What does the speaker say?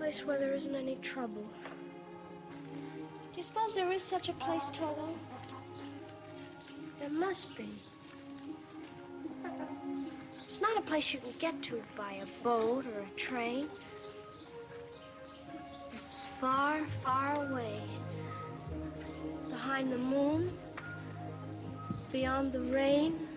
place where there isn't any trouble. Do you suppose there is such a place, Toto? There must be. It's not a place you can get to by a boat or a train. It's far, far away. Behind the moon, beyond the rain,